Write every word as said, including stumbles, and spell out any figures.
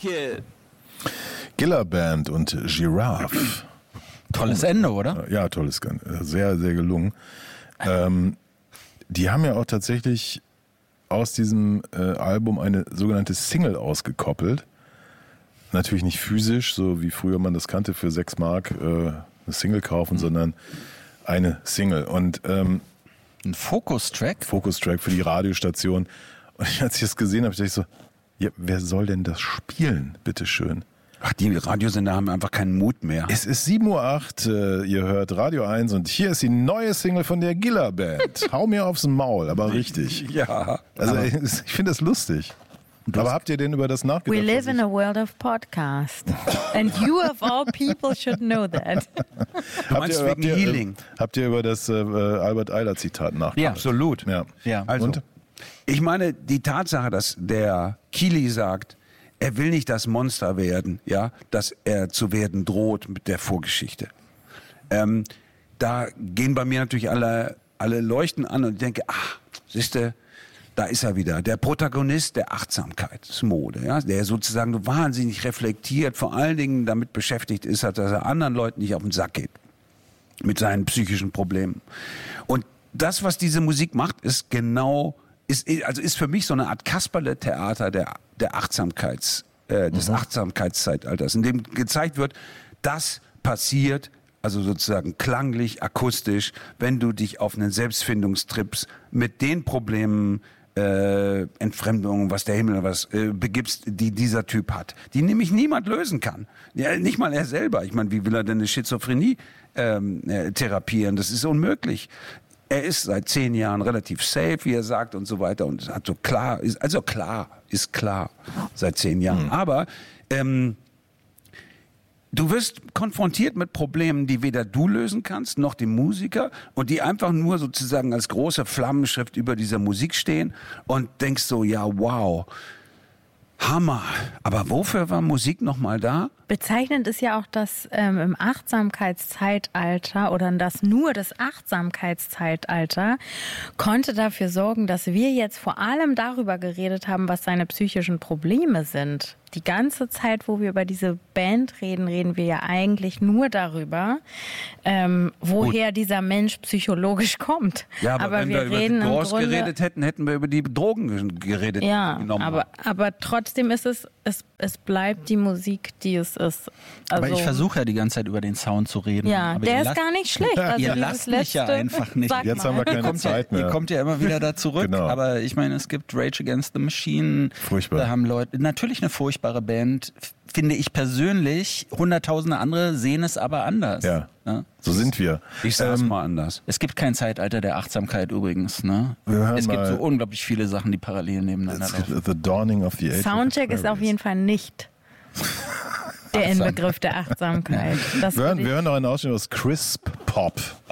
Michael. Giller Band und Giraffe. Tolles Ende, oder? Ja, tolles Ende. Sehr, sehr gelungen. Ähm, die haben ja auch tatsächlich aus diesem äh, Album eine sogenannte Single ausgekoppelt. Natürlich nicht physisch, so wie früher man das kannte, für sechs Mark äh, eine Single kaufen, mhm. sondern eine Single. Und ähm, ein Focus-Track? Focus-Track für die Radiostation. Und als ich das gesehen habe, dachte ich so, ja, wer soll denn das spielen, bitteschön? Ach, die Radiosender haben einfach keinen Mut mehr. Es ist sieben Uhr acht, äh, ihr hört Radio eins und hier ist die neue Single von der Giller Band. Hau mir aufs Maul, aber richtig. Ja. Also ich, ich finde das lustig. Aber habt ihr denn über das nachgedacht? We live in a world of podcast. And you of all people should know that. Du meinst wegen ihr, Healing? Äh, habt ihr über das äh, Albert Eiler Zitat nachgedacht? Ja, absolut. Ja. Ja. Also, und? Ich meine, die Tatsache, dass der Kili sagt, er will nicht das Monster werden, ja, dass er zu werden droht mit der Vorgeschichte. Ähm, da gehen bei mir natürlich alle, alle Leuchten an und ich denke, ach, siehste, da ist er wieder, der Protagonist der Achtsamkeitsmode, ja, der sozusagen wahnsinnig reflektiert, vor allen Dingen damit beschäftigt ist, dass er anderen Leuten nicht auf den Sack geht mit seinen psychischen Problemen. Und das, was diese Musik macht, ist genau, ist, also ist für mich so eine Art Kasperle-Theater der, der Achtsamkeits, äh, des mhm. Achtsamkeitszeitalters, in dem gezeigt wird, das passiert, also sozusagen klanglich, akustisch, wenn du dich auf einen Selbstfindungstrips mit den Problemen Äh, Entfremdung, was der Himmel was äh, begibst, die dieser Typ hat, die nämlich niemand lösen kann. Ja, nicht mal er selber. Ich meine, wie will er denn eine Schizophrenie ähm, äh, therapieren? Das ist unmöglich. Er ist seit zehn Jahren relativ safe, wie er sagt und so weiter und hat so klar, ist, also klar, ist klar seit zehn Jahren. Mhm. Aber ähm, du wirst konfrontiert mit Problemen, die weder du lösen kannst, noch die Musiker und die einfach nur sozusagen als große Flammenschrift über dieser Musik stehen und denkst so, ja, wow, Hammer. Aber wofür war Musik nochmal da? Bezeichnend ist ja auch, dass ähm, im Achtsamkeitszeitalter oder dass nur das Achtsamkeitszeitalter konnte dafür sorgen, dass wir jetzt vor allem darüber geredet haben, was seine psychischen Probleme sind. Die ganze Zeit, wo wir über diese Band reden, reden wir ja eigentlich nur darüber, ähm, woher Gut. dieser Mensch psychologisch kommt. Ja, aber, aber wenn wir, wir über die Doors geredet hätten, hätten wir über die Drogen geredet. Ja, aber, aber trotzdem ist es, es, es bleibt die Musik, die es ist. Also, aber ich versuche ja die ganze Zeit über den Sound zu reden. Ja, aber der ist lasst, gar nicht schlecht. Also ihr lasst mich ja einfach nicht. Jetzt haben wir keine kommt Zeit ja, mehr. Ihr kommt ja immer wieder da zurück. Genau. Aber ich meine, es gibt Rage Against the Machine. Furchtbar. Da haben Leute, natürlich eine furchtbare Band, finde ich persönlich. Hunderttausende andere sehen es aber anders. Ja, ne? So sind wir. Ich sag's ähm, mal anders. Es gibt kein Zeitalter der Achtsamkeit übrigens. Ne? Es gibt so unglaublich viele Sachen, die parallel nebeneinander laufen. The dawning of the age Soundcheck ist auf jeden Fall nicht der Inbegriff der Achtsamkeit. Das wir, hören, wir hören noch einen Ausschnitt aus Crisp Pop.